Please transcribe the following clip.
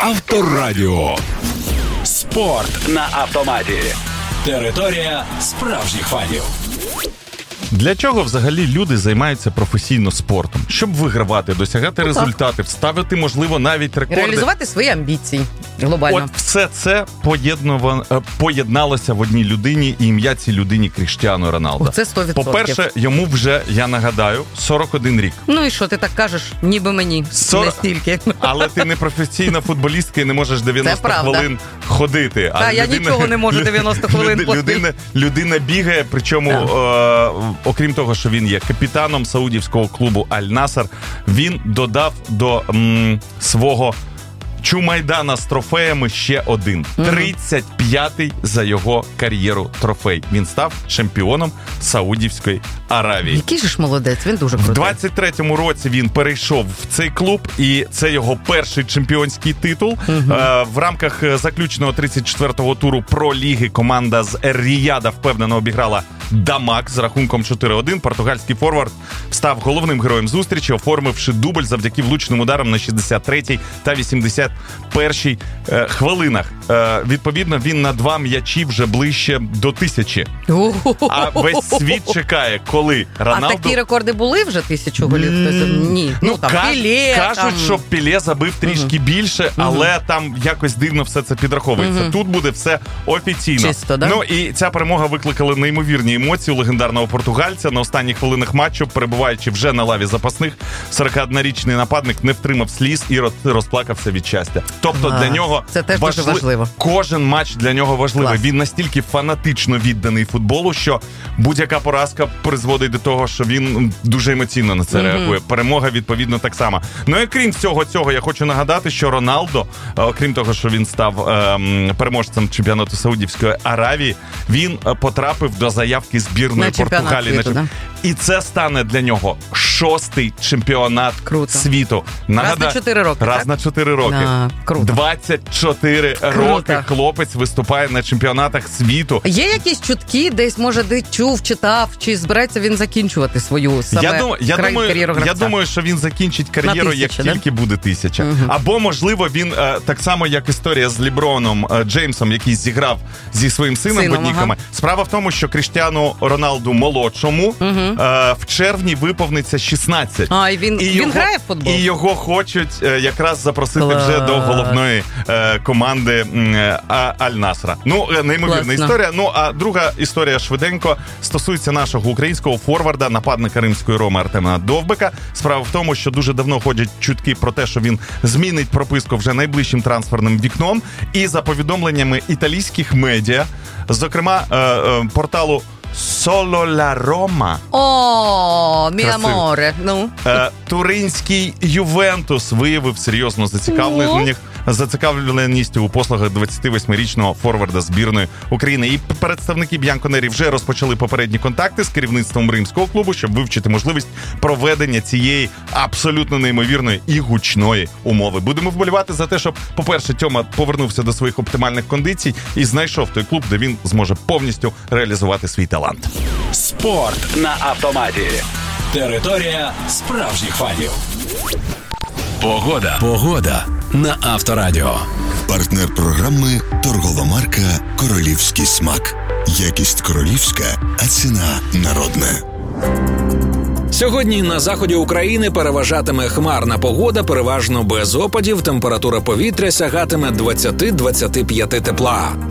Авторадіо. Спорт на автоматі. Територія справжніх фанів. Для чого взагалі люди займаються професійно спортом? Щоб вигравати, досягати результатів, ставити, можливо, навіть рекорди. Реалізувати свої амбіції глобально. От все це поєдналося в одній людині, і ім'я цій людині Кріштіану Роналдо. Це 100%. По-перше, йому вже, я нагадаю, 41 рік. Ну і що, ти так кажеш, ніби мені не стільки. Але ти не професійна футболістка і не можеш 90 хвилин ходити. Так, я нічого не можу 90 хвилин ходити. Людина бігає, причому, окрім того, що він є капітаном саудівського клубу Аль-Наср, він додав до свого чумайдана з трофеями ще один. 35-й за його кар'єру трофей. Він став чемпіоном Саудівської Аравії. Який же ж молодець, він дуже крутий. В 23-му році він перейшов в цей клуб, і це його перший чемпіонський титул. В рамках заключного 34-го туру Про-ліги команда з Ер-Ріяда впевнено обіграла Дамак з рахунком 4-1. Португальський форвард став головним героєм зустрічі, оформивши дубль завдяки влучним ударам на 63-й та 81-й хвилинах. Відповідно, він на 2 м'ячі вже ближче до 1000. А весь світ чекає, коли Роналду... А такі рекорди були вже 1000 голів? Ні. Ну, там Пеле. Кажуть, що Пеле забив трішки більше, але там якось дивно все це підраховується. Тут буде все офіційно. Чисто, да? Ну і ця перемога викликала неймовірні емоції у легендарного португальця. На останніх хвилинах матчу, перебуваючи вже на лаві запасних, 41-річний нападник не втримав сліз і розплакався від щастя. Тобто для нього це теж дуже важливо. Кожен матч для нього важливий. Клас. Він настільки фанатично відданий футболу, що будь-яка поразка призводить до того, що він дуже емоційно на це реагує. Перемога, відповідно, так само. Ну і крім всього цього, я хочу нагадати, що Роналдо, окрім того, що він став переможцем чемпіонату Саудівської Аравії, він потрапив до заявки збірної Португалії. І це стане для нього 6-й чемпіонат світу. Раз на 4 роки, Раз на 4 роки. 24 роки хлопець виступає на чемпіонатах світу. Є якісь чутки, десь, може, де чув, читав, чи збирається він закінчувати свою кар'єру гравця? Я думаю, що він закінчить кар'єру, як тільки буде 1000. Або, можливо, він, так само, як історія з Ліброном Джеймсом, який зіграв зі своїм сином в одній команді. Справа в тому, що Кріштіану Роналду молодшому в червні виповниться 16. І він грає в футбол? І його хочуть якраз запросити вже до головної команди Аль-Насра. Ну, неймовірна історія. Ну, а друга історія швиденько стосується нашого українського форварда, нападника Римської Роми Артема Довбика. Справа в тому, що дуже давно ходять чутки про те, що він змінить прописку вже найближчим трансферним вікном. І за повідомленнями італійських медіа, зокрема порталу Соло ла Рома. О, мій аморе. Ну. Туринський Ювентус виявив серйозну зацікавленість у послугах 28-річного форварда збірної України. І представники Б'янконері вже розпочали попередні контакти з керівництвом римського клубу, щоб вивчити можливість проведення цієї абсолютно неймовірної і гучної умови. Будемо вболівати за те, щоб, по-перше, Тьома повернувся до своїх оптимальних кондицій і знайшов той клуб, де він зможе повністю реалізувати свій талант. Спорт на автоматі. Територія справжніх фанів. Погода на Авторадіо. Партнер програми – торгова марка «Королівський смак». Якість королівська, а ціна народна. Сьогодні на заході України переважатиме хмарна погода, переважно без опадів. Температура повітря сягатиме 20-25 тепла.